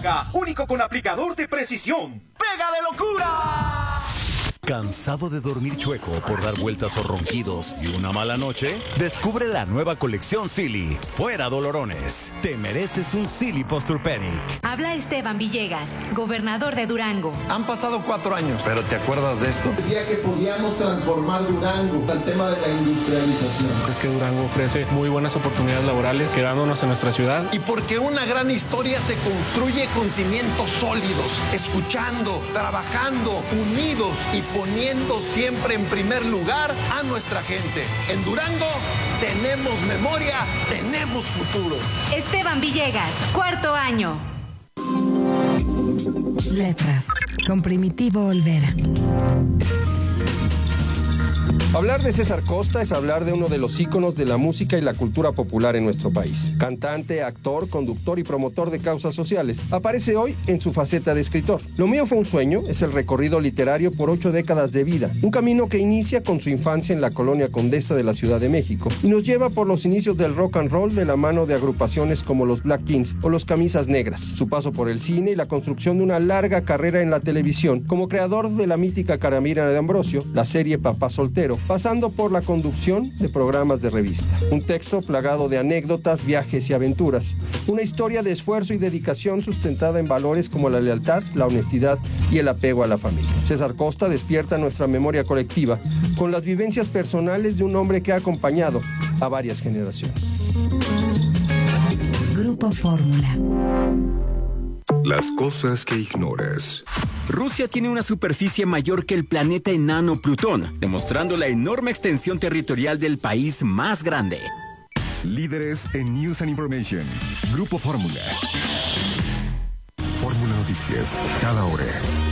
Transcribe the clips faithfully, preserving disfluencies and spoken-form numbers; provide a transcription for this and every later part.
Pega, único con aplicador de precisión. ¡Pega de locura! ¿Cansado de dormir chueco por dar vueltas o ronquidos y una mala noche? Descubre la nueva colección Silly. Fuera dolorones. Te mereces un Silly Posturepedic. Habla Esteban Villegas, gobernador de Durango. Han pasado cuatro años, pero ¿te acuerdas de esto? Decía que podíamos transformar Durango al tema de la industrialización. Es que Durango ofrece muy buenas oportunidades laborales, quedándonos en nuestra ciudad. Y porque una gran historia se construye con cimientos sólidos, escuchando, trabajando, unidos y poniendo siempre en primer lugar a nuestra gente. En Durango tenemos memoria, tenemos futuro. Esteban Villegas, cuarto año. Letras, con Primitivo Olvera. Hablar de César Costa es hablar de uno de los íconos de la música y la cultura popular en nuestro país. Cantante, actor, conductor y promotor de causas sociales. Aparece hoy en su faceta de escritor. Lo mío fue un sueño es el recorrido literario por ocho décadas de vida. Un camino que inicia con su infancia en la colonia Condesa de la Ciudad de México y nos lleva por los inicios del rock and roll de la mano de agrupaciones como los Black Kings o los Camisas Negras. Su paso por el cine y la construcción de una larga carrera en la televisión como creador de la mítica Caramira de Ambrosio, la serie Papá Soltero, pasando por la conducción de programas de revista. Un texto plagado de anécdotas, viajes y aventuras. Una historia de esfuerzo y dedicación sustentada en valores como la lealtad, la honestidad y el apego a la familia. César Costa despierta nuestra memoria colectiva con las vivencias personales de un hombre que ha acompañado a varias generaciones. Grupo Fórmula. Las cosas que ignoras. Rusia tiene una superficie mayor que el planeta enano Plutón, demostrando la enorme extensión territorial del país más grande. Líderes en News and Information. Grupo Fórmula. Fórmula Noticias, cada hora.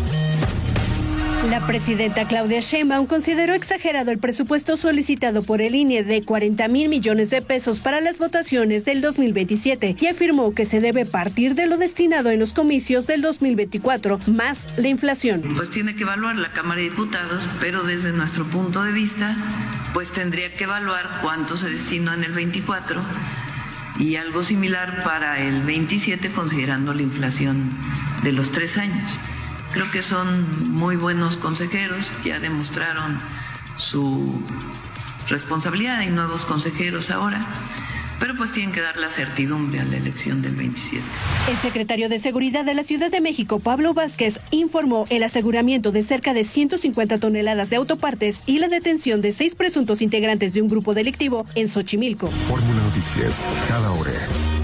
La presidenta Claudia Sheinbaum consideró exagerado el presupuesto solicitado por el I N E de cuarenta mil millones de pesos para las votaciones del dos mil veintisiete y afirmó que se debe partir de lo destinado en los comicios del dos mil veinticuatro, más la inflación. Pues tiene que evaluar la Cámara de Diputados, pero desde nuestro punto de vista, pues tendría que evaluar cuánto se destinó en el veinticuatro y algo similar para el veintisiete, considerando la inflación de los tres años. Creo que son muy buenos consejeros, ya demostraron su responsabilidad, hay nuevos consejeros ahora, pero pues tienen que dar la certidumbre a la elección del veintisiete. El secretario de Seguridad de la Ciudad de México, Pablo Vázquez, informó el aseguramiento de cerca de ciento cincuenta toneladas de autopartes y la detención de seis presuntos integrantes de un grupo delictivo en Xochimilco. Fórmula Noticias, cada hora.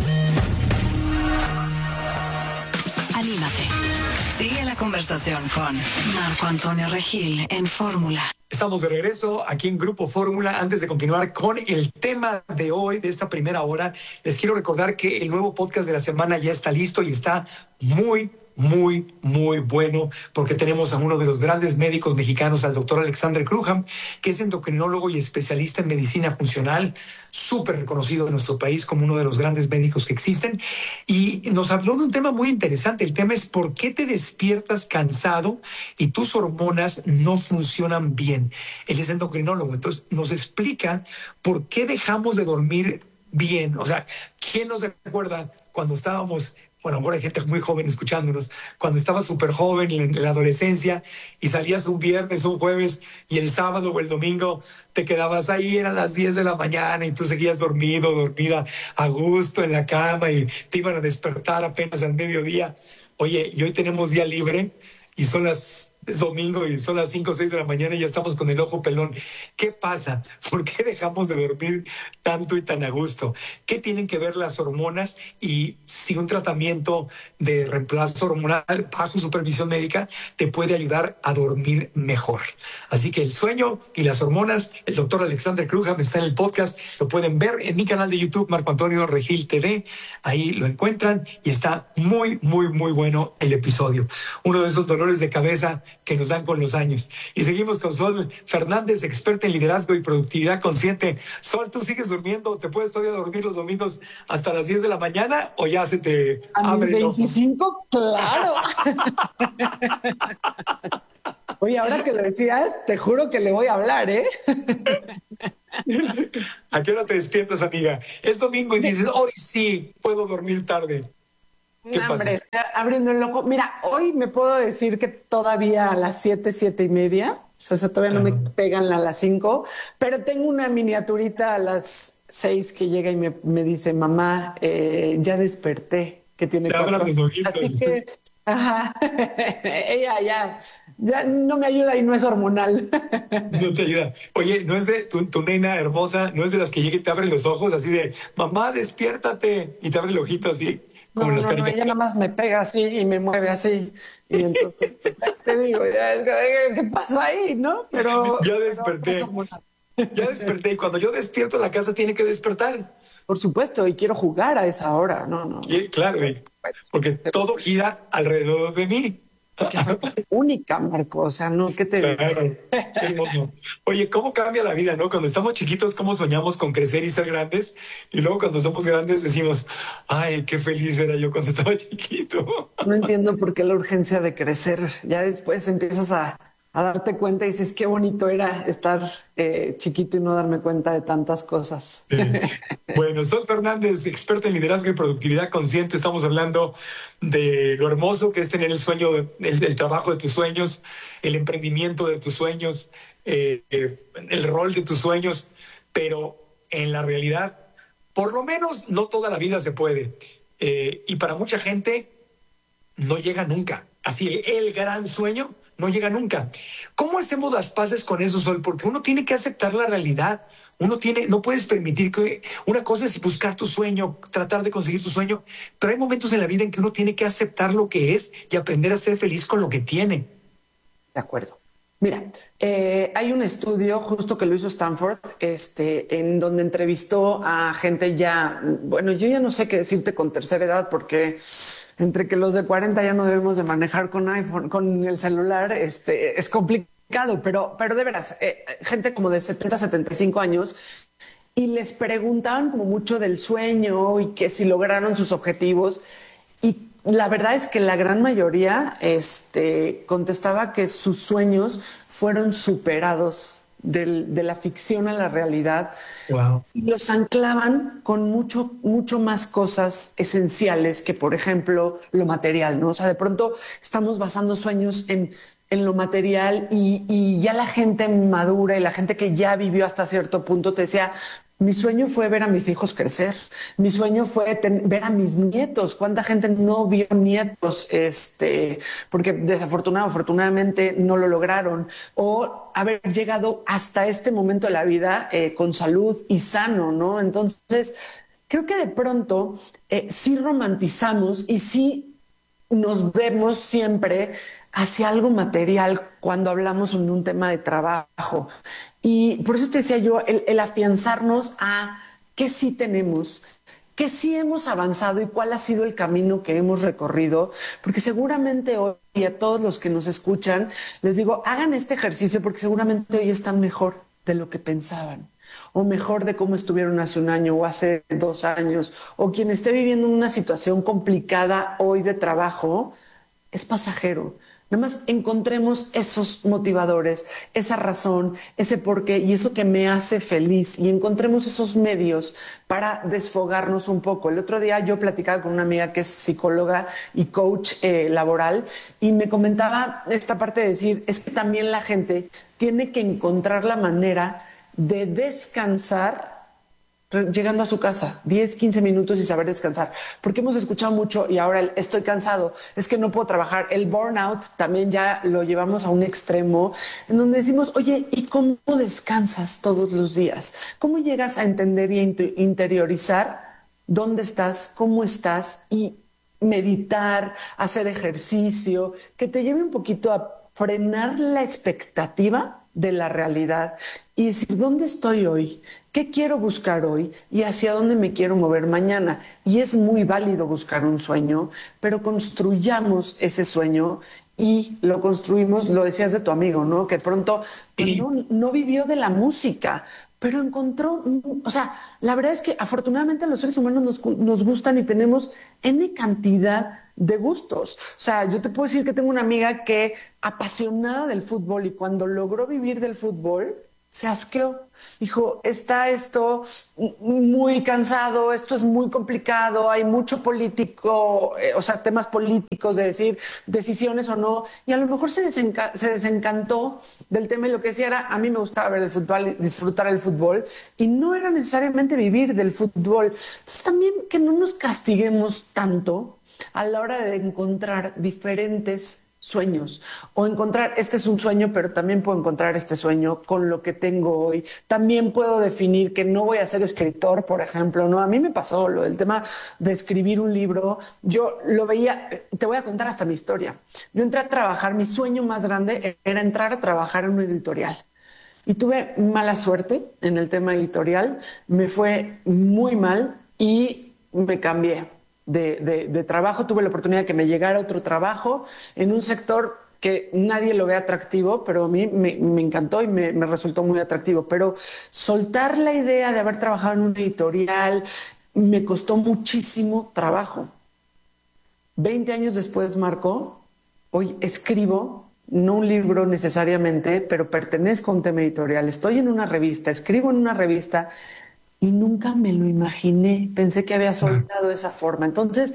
Anímate. Sigue la conversación con Marco Antonio Regil en Fórmula. Estamos de regreso aquí en Grupo Fórmula. Antes de continuar con el tema de hoy, de esta primera hora, les quiero recordar que el nuevo podcast de la semana ya está listo y está muy, muy, muy bueno, porque tenemos a uno de los grandes médicos mexicanos, al doctor Alexander Crujam, que es endocrinólogo y especialista en medicina funcional, súper reconocido en nuestro país como uno de los grandes médicos que existen, y nos habló de un tema muy interesante. El tema es por qué te despiertas cansado y tus hormonas no funcionan bien. Él es endocrinólogo, entonces nos explica por qué dejamos de dormir bien. O sea, ¿quién nos recuerda cuando estábamos... Bueno, ahora hay gente muy joven escuchándonos, cuando estabas súper joven en, en la adolescencia y salías un viernes, un jueves y el sábado o el domingo te quedabas ahí, eran las diez de la mañana y tú seguías dormido, dormida a gusto en la cama y te iban a despertar apenas al mediodía. Oye, y hoy tenemos día libre y son las... es domingo y son las cinco o seis de la mañana y ya estamos con el ojo pelón. ¿Qué pasa? ¿Por qué dejamos de dormir tanto y tan a gusto? ¿Qué tienen que ver las hormonas y si un tratamiento de reemplazo hormonal bajo supervisión médica te puede ayudar a dormir mejor? Así que el sueño y las hormonas, el doctor Alexander Crujam está en el podcast, lo pueden ver en mi canal de YouTube, Marco Antonio Regil T V, ahí lo encuentran y está muy, muy, muy bueno el episodio. Uno de esos dolores de cabeza que nos dan con los años. Y seguimos con Sol Fernández, experta en liderazgo y productividad consciente. Sol, ¿tú sigues durmiendo? ¿Te puedes todavía dormir los domingos hasta las diez de la mañana o ya se te ¿A abre el ojo? veinticinco? Claro. Oye, ahora que lo decías, te juro que le voy a hablar, ¿eh? ¿A qué hora te despiertas, amiga? Es domingo y dices, hoy sí puedo dormir tarde. ¿Qué No, pasa? hombre, está abriendo el ojo. Mira, hoy me puedo decir que todavía a las siete, siete y media, o sea, todavía no me pegan a las cinco, pero tengo una miniaturita a las seis que llega y me, me dice, mamá, eh, ya desperté, que tiene Te cuatro abran los años. ojitos. Así que, ajá, ella ya, ya no me ayuda y no es hormonal. No te ayuda. Oye, ¿no es de tu, tu nena hermosa, no es de las que llega y te abre los ojos así de, mamá, despiértate, y te abre el ojito así, como No, en las no, no, ella caricaturas? nada más me pega así y me mueve así. Y entonces, te digo, ya, ¿qué pasó ahí, no? Pero... Ya desperté. Ya desperté. Y cuando yo despierto, la casa tiene que despertar. Por supuesto, y quiero jugar a esa hora, no, no. Y, claro, y- porque todo gira alrededor de mí. Única, Marco, o sea, no, ¿qué te digo? Claro, qué hermoso. Oye, ¿cómo cambia la vida, no? Cuando estamos chiquitos, ¿cómo soñamos con crecer y ser grandes? Y luego cuando somos grandes decimos, ay, qué feliz era yo cuando estaba chiquito. No entiendo por qué la urgencia de crecer. Ya después empiezas a, a darte cuenta y dices, qué bonito era estar eh, chiquito y no darme cuenta de tantas cosas. Sí. Bueno, Sol Fernández, experta en liderazgo y productividad consciente. Estamos hablando de lo hermoso que es tener el sueño, el, el trabajo de tus sueños, el emprendimiento de tus sueños, eh, eh, el rol de tus sueños, pero en la realidad, por lo menos no toda la vida se puede. Eh, y para mucha gente no llega nunca. Así, el, el gran sueño no llega nunca. ¿Cómo hacemos las paces con eso, Sol? Porque uno tiene que aceptar la realidad. Uno tiene, no puedes permitir que una cosa es buscar tu sueño, tratar de conseguir tu sueño, pero hay momentos en la vida en que uno tiene que aceptar lo que es y aprender a ser feliz con lo que tiene. De acuerdo. Mira, eh, hay un estudio justo que lo hizo Stanford, este, en donde entrevistó a gente ya, bueno, yo ya no sé qué decirte con tercera edad, porque entre que los de cuarenta ya no debemos de manejar con iPhone, con el celular, este, es complicado, pero, pero de veras, eh, gente como de setenta, setenta y cinco años, y les preguntaban como mucho del sueño y que si lograron sus objetivos, y la verdad es que la gran mayoría este, contestaba que sus sueños fueron superados del, de la ficción a la realidad. Wow. Y los anclaban con mucho, mucho más cosas esenciales que, por ejemplo, lo material, ¿no? O sea, de pronto estamos basando sueños en, en lo material y, y ya la gente madura y la gente que ya vivió hasta cierto punto te decía, mi sueño fue ver a mis hijos crecer. Mi sueño fue ten, ver a mis nietos. ¿Cuánta gente no vio nietos? Este, porque desafortunadamente, afortunadamente no lo lograron. O haber llegado hasta este momento de la vida eh, con salud y sano, ¿no? Entonces, creo que de pronto eh, sí romantizamos y sí nos vemos siempre hacia algo material cuando hablamos en un tema de trabajo. Y por eso te decía yo, el, el afianzarnos a qué sí tenemos, qué sí hemos avanzado y cuál ha sido el camino que hemos recorrido, porque seguramente hoy a todos los que nos escuchan, les digo, hagan este ejercicio porque seguramente hoy están mejor de lo que pensaban, o mejor de cómo estuvieron hace un año o hace dos años, o quien esté viviendo una situación complicada hoy de trabajo, es pasajero. Nada más encontremos esos motivadores, esa razón, ese porqué y eso que me hace feliz y encontremos esos medios para desfogarnos un poco. El otro día yo platicaba con una amiga que es psicóloga y coach eh, laboral y me comentaba esta parte de decir, es que también la gente tiene que encontrar la manera de descansar llegando a su casa, diez, quince minutos y saber descansar. Porque hemos escuchado mucho y ahora el estoy cansado, es que no puedo trabajar. El burnout también ya lo llevamos a un extremo en donde decimos, oye, ¿y cómo descansas todos los días? ¿Cómo llegas a entender y a interiorizar dónde estás, cómo estás y meditar, hacer ejercicio, que te lleve un poquito a frenar la expectativa de la realidad y decir, ¿dónde estoy hoy? ¿Qué quiero buscar hoy? ¿Y hacia dónde me quiero mover mañana? Y es muy válido buscar un sueño, pero construyamos ese sueño y lo construimos, lo decías de tu amigo, ¿no? Que pronto pues, no, no vivió de la música, pero encontró, o sea, la verdad es que afortunadamente los seres humanos nos, nos gustan y tenemos N cantidad de gustos. O sea, yo te puedo decir que tengo una amiga que apasionada del fútbol y cuando logró vivir del fútbol, se asqueó. Dijo, está esto muy cansado, esto es muy complicado, hay mucho político, eh, o sea, temas políticos de decir decisiones o no, y a lo mejor se, desenca- se desencantó del tema y lo que decía era, a mí me gustaba ver el fútbol, disfrutar el fútbol, y no era necesariamente vivir del fútbol. Entonces también que no nos castiguemos tanto a la hora de encontrar diferentes sueños o encontrar, este es un sueño, pero también puedo encontrar este sueño con lo que tengo hoy. También puedo definir que no voy a ser escritor, por ejemplo, ¿no? A mí me pasó lo del tema de escribir un libro. Yo lo veía, te voy a contar hasta mi historia. Yo entré a trabajar, mi sueño más grande era entrar a trabajar en una editorial. Y tuve mala suerte en el tema editorial, me fue muy mal y me cambié De, de, de trabajo. Tuve la oportunidad de que me llegara otro trabajo en un sector que nadie lo ve atractivo, pero a mí me, me encantó y me, me resultó muy atractivo. Pero soltar la idea de haber trabajado en una editorial me costó muchísimo trabajo. Veinte años después, Marco, hoy escribo, no un libro necesariamente, pero pertenezco a un tema editorial. Estoy en una revista, escribo en una revista y nunca me lo imaginé. Pensé que había soltado esa forma. Entonces,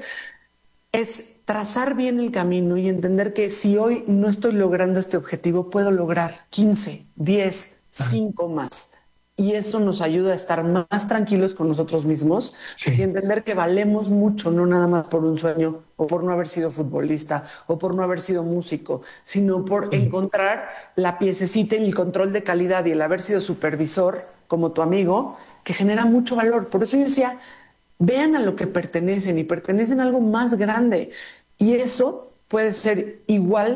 es trazar bien el camino y entender que si hoy no estoy logrando este objetivo, puedo lograr quince, diez, cinco más. Y eso nos ayuda a estar más tranquilos con nosotros mismos, sí, y entender que valemos mucho, no nada más por un sueño o por no haber sido futbolista o por no haber sido músico, sino por sí. encontrar la piececita y el control de calidad y el haber sido supervisor, como tu amigo, que genera mucho valor. Por eso yo decía, vean a lo que pertenecen y pertenecen a algo más grande. Y eso puede ser igual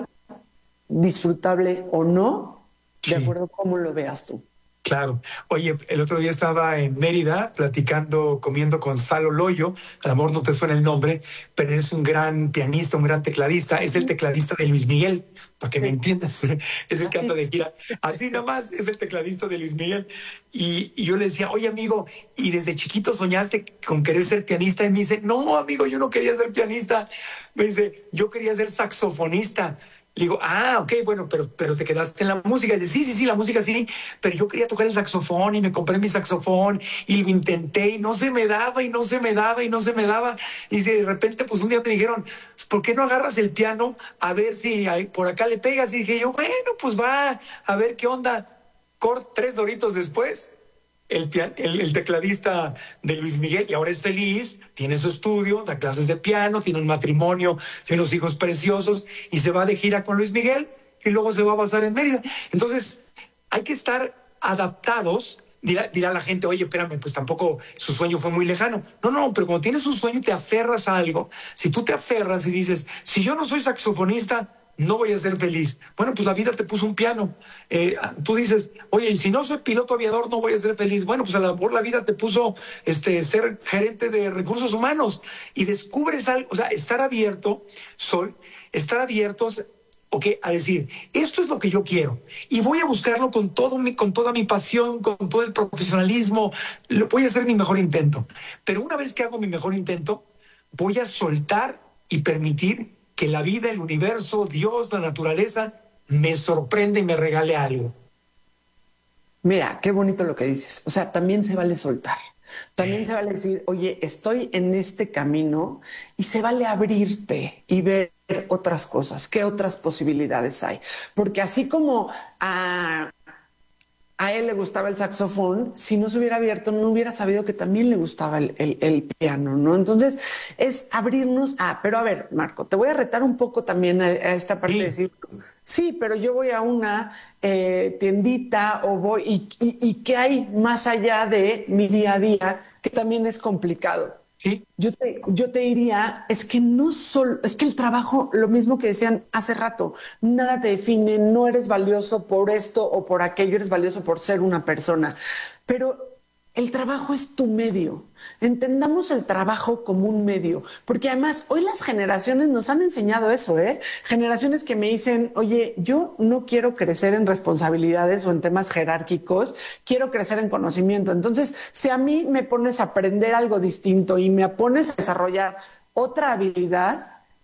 disfrutable o no, sí, de acuerdo a cómo lo veas tú. Claro. Oye, el otro día estaba en Mérida platicando, comiendo con Salo Loyo. A lo mejor no te suena el nombre, pero es un gran pianista, un gran tecladista. Es el tecladista de Luis Miguel, para que me entiendas. Es el que anda de gira. Así nomás es el tecladista de Luis Miguel. Y, y yo le decía, oye, amigo, ¿y desde chiquito soñaste con querer ser pianista? Y me dice, no, amigo, yo no quería ser pianista. Me dice, yo quería ser saxofonista. Le digo, ah, ok, bueno, pero, pero te quedaste en la música. Y dice, sí, sí, sí, la música sí, pero yo quería tocar el saxofón y me compré mi saxofón y lo intenté y no se me daba y no se me daba y no se me daba. Y dice, de repente, pues un día me dijeron, ¿por qué no agarras el piano a ver si hay, por acá le pegas? Y dije yo, bueno, pues va, a ver qué onda. Cort, tres doritos después, el, pian, el, el tecladista de Luis Miguel, y ahora es feliz, tiene su estudio, da clases de piano, tiene un matrimonio, tiene unos hijos preciosos y se va de gira con Luis Miguel y luego se va a basar en Mérida. Entonces hay que estar adaptados. Dirá, dirá la gente, oye, espérame, pues tampoco su sueño fue muy lejano. No, no, pero cuando tienes un sueño y te aferras a algo, si tú te aferras y dices, si yo no soy saxofonista, no voy a ser feliz. Bueno, pues la vida te puso un piano. Eh, tú dices, oye, y si no soy piloto aviador, no voy a ser feliz. Bueno, pues a lo mejor la vida te puso este, ser gerente de recursos humanos y descubres algo. O sea, estar abierto, Sol, estar abiertos, ok, a decir, esto es lo que yo quiero y voy a buscarlo con, todo mi, con toda mi pasión, con todo el profesionalismo. Lo, voy a hacer mi mejor intento. Pero una vez que hago mi mejor intento, voy a soltar y permitir que la vida, el universo, Dios, la naturaleza, me sorprende y me regale algo. Mira, qué bonito lo que dices. O sea, también se vale soltar. También sí. se vale decir, oye, estoy en este camino, y se vale abrirte y ver otras cosas, qué otras posibilidades hay. Porque así como a... a él le gustaba el saxofón, si no se hubiera abierto, no hubiera sabido que también le gustaba el, el, el piano, ¿no? Entonces, es abrirnos a... Pero a ver, Marco, te voy a retar un poco también a, a esta parte sí. de decir, sí, pero yo voy a una eh, tiendita o voy... Y, y, y ¿qué hay más allá de mi día a día? Que también es complicado. ¿Sí? Yo te, yo te diría, es que no solo, es que el trabajo, lo mismo que decían hace rato, nada te define, no eres valioso por esto o por aquello, eres valioso por ser una persona. Pero el trabajo es tu medio. Entendamos el trabajo como un medio, porque además hoy las generaciones nos han enseñado eso, ¿eh? Generaciones que me dicen, oye, yo no quiero crecer en responsabilidades o en temas jerárquicos, quiero crecer en conocimiento. Entonces, si a mí me pones a aprender algo distinto y me pones a desarrollar otra habilidad,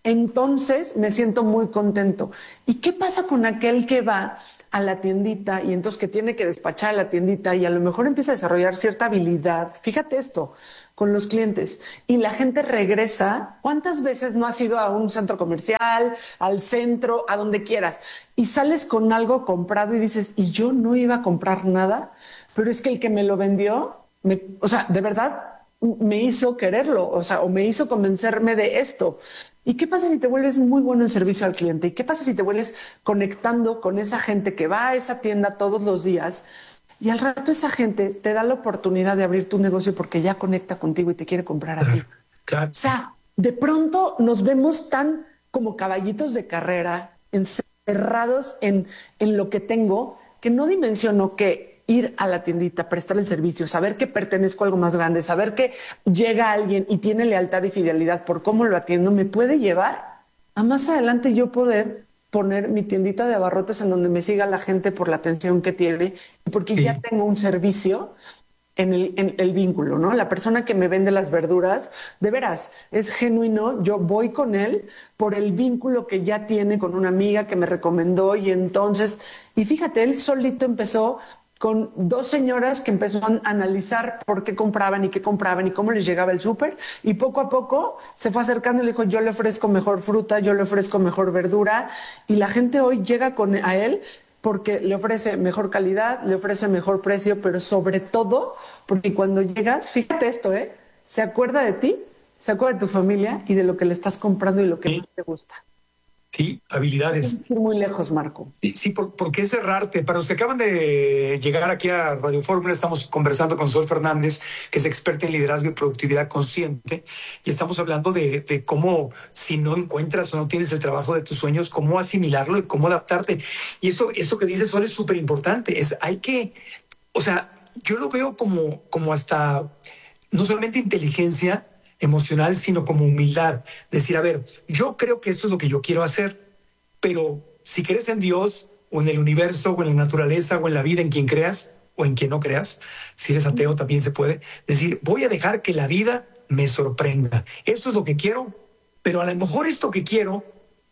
entonces me siento muy contento. ¿Y qué pasa con aquel que va a la tiendita y entonces que tiene que despachar a la tiendita y a lo mejor empieza a desarrollar cierta habilidad? Fíjate esto, con los clientes, y la gente regresa? ¿Cuántas veces no has ido a un centro comercial, al centro, a donde quieras, y sales con algo comprado y dices, y yo no iba a comprar nada, pero es que el que me lo vendió, me, o sea, de verdad me hizo quererlo, o sea, o me hizo convencerme de esto? ¿Y qué pasa si te vuelves muy bueno en servicio al cliente? ¿Y qué pasa si te vuelves conectando con esa gente que va a esa tienda todos los días? Y al rato esa gente te da la oportunidad de abrir tu negocio porque ya conecta contigo y te quiere comprar a ti. Claro. O sea, de pronto nos vemos tan como caballitos de carrera, encerrados en, en lo que tengo, que no dimensiono que ir a la tiendita, prestar el servicio, saber que pertenezco a algo más grande, saber que llega alguien y tiene lealtad y fidelidad por cómo lo atiendo, me puede llevar a más adelante yo poder poner mi tiendita de abarrotes en donde me siga la gente por la atención que tiene, porque sí, ya tengo un servicio en el, en el vínculo, ¿no? La persona que me vende las verduras, de veras, es genuino, yo voy con él por el vínculo que ya tiene con una amiga que me recomendó, y entonces, y fíjate, él solito empezó con dos señoras que empezó a analizar por qué compraban y qué compraban y cómo les llegaba el súper, y poco a poco se fue acercando y le dijo, yo le ofrezco mejor fruta, yo le ofrezco mejor verdura, y la gente hoy llega con, a él porque le ofrece mejor calidad, le ofrece mejor precio, pero sobre todo porque cuando llegas, fíjate esto, ¿eh? Se acuerda de ti, se acuerda de tu familia y de lo que le estás comprando y lo que sí. más te gusta. Sí, habilidades. Tienes que ir muy lejos, Marco. Sí, sí, por, ¿por qué cerrarte? Para los que acaban de llegar aquí a Radio Fórmula, estamos conversando con Sol Fernández, que es experta en liderazgo y productividad consciente, y estamos hablando de, de cómo, si no encuentras o no tienes el trabajo de tus sueños, cómo asimilarlo y cómo adaptarte. Y eso, eso que dice Sol es súper importante. Es, hay que, o sea, yo lo veo como, como hasta, no solamente inteligencia emocional, sino como humildad. Decir, a ver, yo creo que esto es lo que yo quiero hacer, pero si crees en Dios o en el universo o en la naturaleza o en la vida, en quien creas o en quien no creas, si eres ateo también se puede decir, voy a dejar que la vida me sorprenda. Esto es lo que quiero, pero a lo mejor esto que quiero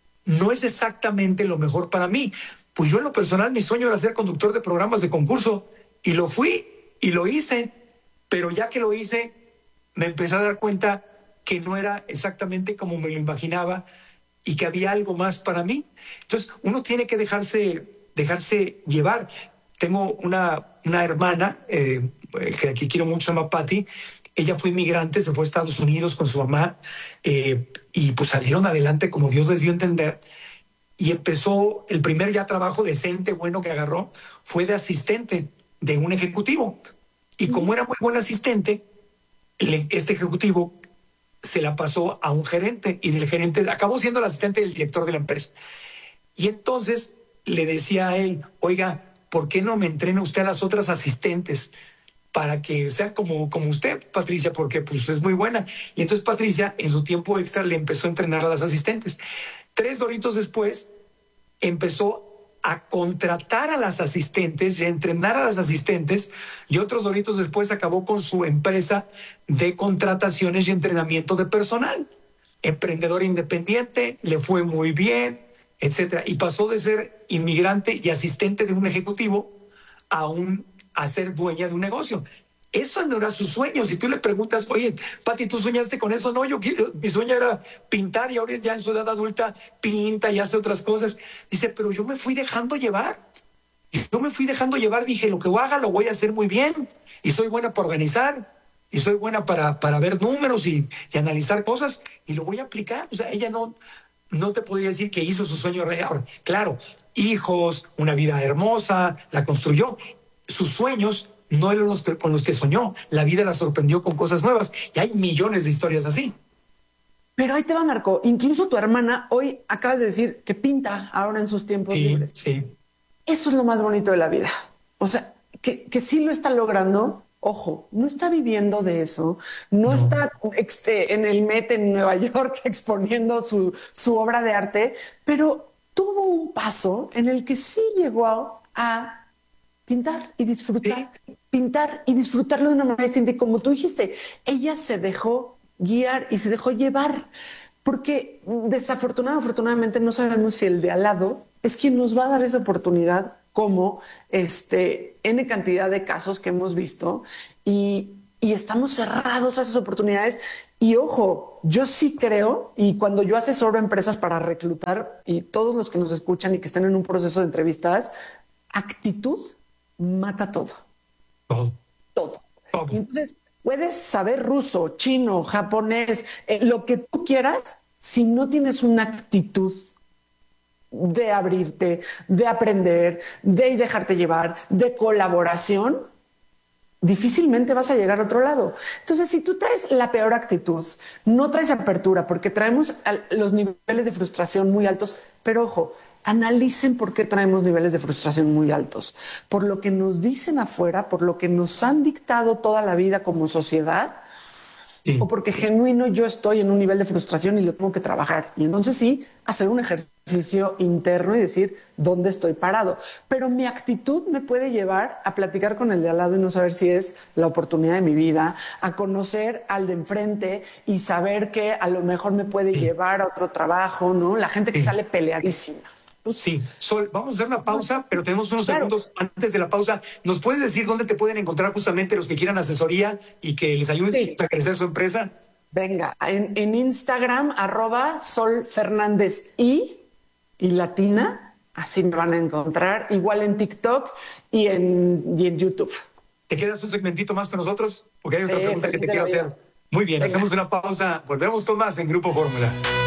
no es exactamente lo mejor para mí. Pues yo en lo personal, mi sueño era ser conductor de programas de concurso, y lo fui y lo hice, pero ya que lo hice, me empecé a dar cuenta que no era exactamente como me lo imaginaba y que había algo más para mí. Entonces, uno tiene que dejarse, dejarse llevar. Tengo una, una hermana, eh, que aquí quiero mucho, se llama Patty. Ella fue inmigrante, se fue a Estados Unidos con su mamá, eh, y pues salieron adelante como Dios les dio a entender. Y empezó, el primer ya trabajo decente, bueno que agarró, fue de asistente de un ejecutivo. Y como era muy buen asistente, este ejecutivo se la pasó a un gerente, y del gerente acabó siendo el asistente del director de la empresa. Y entonces le decía a él, oiga, ¿por qué no me entrena usted a las otras asistentes para que sean como, como usted, Patricia? Porque pues es muy buena. Y entonces Patricia, en su tiempo extra, le empezó a entrenar a las asistentes. Tres doritos después, empezó a contratar a las asistentes y a entrenar a las asistentes, y otros doritos después acabó con su empresa de contrataciones y entrenamiento de personal. Emprendedor independiente, le fue muy bien, etcétera. Y pasó de ser inmigrante y asistente de un ejecutivo a, un, a ser dueña de un negocio. Eso no era su sueño. Si tú le preguntas, oye, Pati, ¿tú soñaste con eso? No, yo, yo mi sueño era pintar, y ahora ya en su edad adulta pinta y hace otras cosas. Dice, pero yo me fui dejando llevar. Yo me fui dejando llevar, dije, lo que haga lo voy a hacer muy bien. Y soy buena para organizar, y soy buena para, para ver números y, y analizar cosas, y lo voy a aplicar. O sea, ella no, no te podría decir que hizo su sueño real. Claro, hijos, una vida hermosa, la construyó. Sus sueños no eran los que, con los que soñó. La vida la sorprendió con cosas nuevas. Y hay millones de historias así. Pero ahí te va, Marco. Incluso tu hermana hoy acabas de decir que pinta ahora en sus tiempos sí, libres. Sí. Eso es lo más bonito de la vida. O sea, que, que sí lo está logrando. Ojo, no está viviendo de eso. No, no. está este, en el Met en Nueva York exponiendo su, su obra de arte, pero tuvo un paso en el que sí llegó a, a pintar y disfrutar, sí. pintar y disfrutarlo de una manera distinta. Y como tú dijiste, ella se dejó guiar y se dejó llevar. porque desafortunadamente, afortunadamente no sabemos si el de al lado es quien nos va a dar esa oportunidad, como este, N cantidad de casos que hemos visto, y, y estamos cerrados a esas oportunidades. Y ojo, yo sí creo, y cuando yo asesoro empresas para reclutar, y todos los que nos escuchan y que estén en un proceso de entrevistas, actitud mata todo. Todo. Todo. todo. Y entonces puedes saber ruso, chino, japonés, eh, lo que tú quieras, si no tienes una actitud de abrirte, de aprender, de dejarte llevar, de colaboración, difícilmente vas a llegar a otro lado. Entonces, si tú traes la peor actitud, no traes apertura, porque traemos los niveles de frustración muy altos, pero ojo, analicen por qué traemos niveles de frustración muy altos. Por lo que nos dicen afuera, por lo que nos han dictado toda la vida como sociedad, sí. O porque genuino yo estoy en un nivel de frustración y lo tengo que trabajar. Y entonces sí, hacer un ejercicio interno y decir dónde estoy parado. Pero mi actitud me puede llevar a platicar con el de al lado y no saber si es la oportunidad de mi vida, a conocer al de enfrente y saber que a lo mejor me puede sí. llevar a otro trabajo, ¿no? La gente que sí. sale peleadísima. Sí, Sol, vamos a hacer una pausa, pero tenemos unos claro. segundos antes de la pausa. ¿Nos puedes decir dónde te pueden encontrar justamente los que quieran asesoría y que les ayuden sí. a crecer su empresa? Venga, en, en Instagram, arroba Sol Fernández y, y latina, así me van a encontrar, igual en TikTok y en, y en YouTube. ¿Te quedas un segmentito más con nosotros? Porque hay otra sí, pregunta que te quiero hacer. Muy bien, Venga. Hacemos una pausa, volvemos con más en Grupo Fórmula.